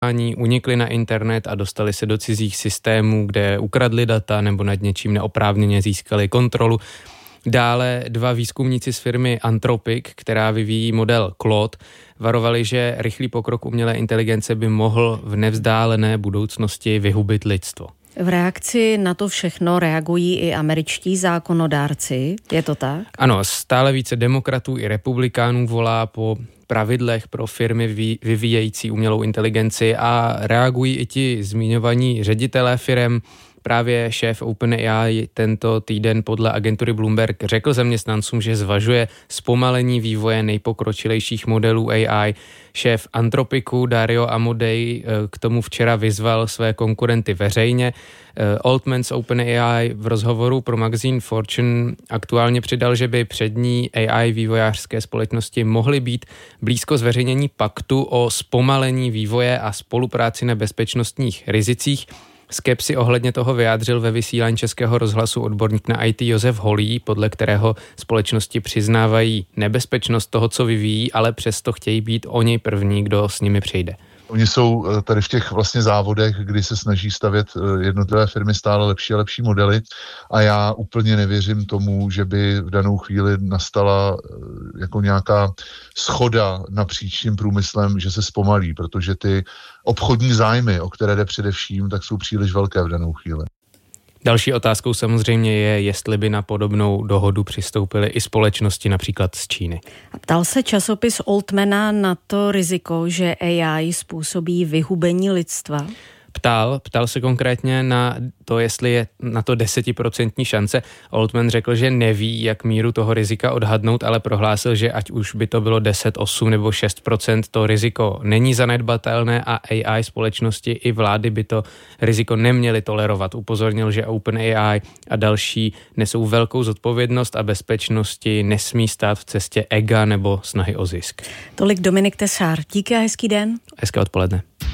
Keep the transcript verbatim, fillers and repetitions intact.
unikli na internet a dostali se do cizích systémů, kde ukradli data nebo nad něčím neoprávněně získali kontrolu. Dále dva výzkumníci z firmy Anthropic, která vyvíjí model Claude, varovali, že rychlý pokrok umělé inteligence by mohl v nevzdálené budoucnosti vyhubit lidstvo. V reakci na to všechno reagují i američtí zákonodárci, je to tak? Ano, stále více demokratů i republikánů volá po pravidlech pro firmy vyvíjející umělou inteligenci a reagují i ti zmiňovaní ředitelé firem. Právě šéf OpenAI tento týden podle agentury Bloomberg řekl zaměstnancům, že zvažuje zpomalení vývoje nejpokročilejších modelů A I. Šéf Anthropicu Dario Amodei k tomu včera vyzval své konkurenty veřejně. Altman z OpenAI v rozhovoru pro magazín Fortune aktuálně přidal, že by přední A I vývojářské společnosti mohly být blízko zveřejnění paktu o zpomalení vývoje a spolupráci na bezpečnostních rizicích. Skepsi ohledně toho vyjádřil ve vysílání Českého rozhlasu odborník na í té Josef Holý, podle kterého společnosti přiznávají nebezpečnost toho, co vyvíjí, ale přesto chtějí být oni první, kdo s nimi přijde. Oni jsou tady v těch vlastně závodech, kdy se snaží stavět jednotlivé firmy stále lepší a lepší modely a já úplně nevěřím tomu, že by v danou chvíli nastala jako nějaká shoda napříč tím průmyslem, že se zpomalí, protože ty obchodní zájmy, o které jde především, tak jsou příliš velké v danou chvíli. Další otázkou samozřejmě je, jestli by na podobnou dohodu přistoupily i společnosti například z Číny. A ptal se časopis Altmana na to riziko, že A I způsobí vyhubení lidstva? Ptal, ptal se konkrétně na to, jestli je na to desetiprocentní šance. Altman řekl, že neví, jak míru toho rizika odhadnout, ale prohlásil, že ať už by to bylo deset, osm nebo šest procent, to riziko není zanedbatelné a A I společnosti i vlády by to riziko neměly tolerovat. Upozornil, že OpenAI a další nesou velkou zodpovědnost a bezpečnosti nesmí stát v cestě ega nebo snahy o zisk. Tolik Dominik Tesár. Díky a hezký den. Hezké odpoledne.